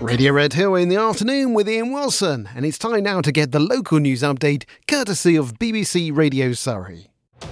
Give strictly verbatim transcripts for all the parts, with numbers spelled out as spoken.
Radio Red Hill in the afternoon with Ian Wilson, and it's time now to get the local news update courtesy of B B C Radio Surrey.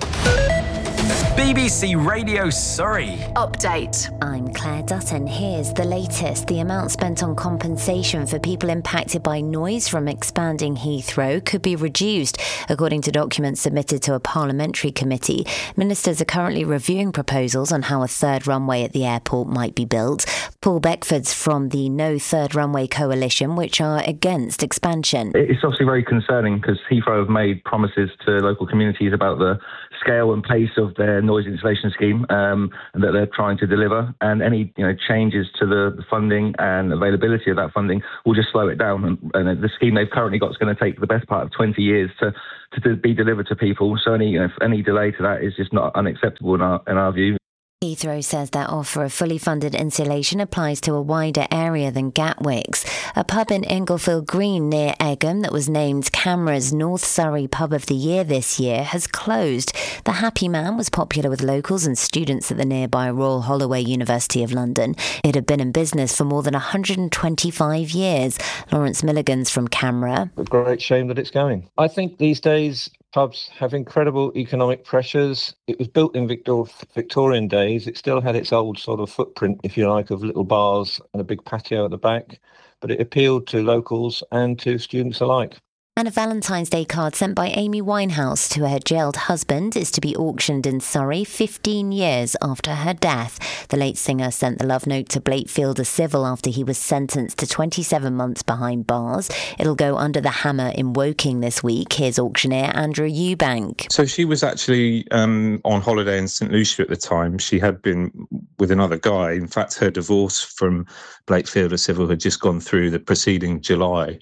B B C Radio Surrey. Update. I'm Claire Dutton. Here's the latest. The amount spent on compensation for people impacted by noise from expanding Heathrow could be reduced, according to documents submitted to a parliamentary committee. Ministers are currently reviewing proposals on how a third runway at the airport might be built. Paul Beckford's from the No Third Runway Coalition, which are against expansion. It's obviously very concerning because Heathrow have made promises to local communities about the scale and pace of their noise insulation scheme um, and that they're trying to deliver, and any you know changes to the, the funding and availability of that funding will just slow it down, and, and the scheme they've currently got is going to take the best part of twenty years to, to be delivered to people, so any you know, any delay to that is just not unacceptable in our, in our view. Heathrow says that offer of fully funded insulation applies to a wider area than Gatwick's. A pub in Englefield Green near Egham that was named CAMRA's North Surrey Pub of the Year this year has closed. The Happy Man was popular with locals and students at the nearby Royal Holloway University of London. It had been in business for more than one hundred twenty-five years. Lawrence Milligan's from CAMRA. A great shame that it's going. I think these days pubs have incredible economic pressures. It was built in Victor- Victorian days. It still had its old sort of footprint, if you like, of little bars and a big patio at the back, but it appealed to locals and to students alike. And a Valentine's Day card sent by Amy Winehouse to her jailed husband is to be auctioned in Surrey fifteen years after her death. The late singer sent the love note to Blake Fielder Civil after he was sentenced to twenty-seven months behind bars. It'll go under the hammer in Woking this week. Here's auctioneer Andrew Eubank. So she was actually um, on holiday in St Lucia at the time. She had been with another guy. In fact, her divorce from Blake Fielder Civil had just gone through the preceding July.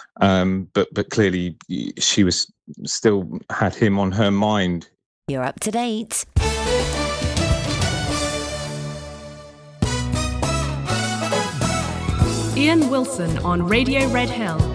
Um, but but clearly she was still had him on her mind. You're up to date. Ian Wilson on Radio Red Hill.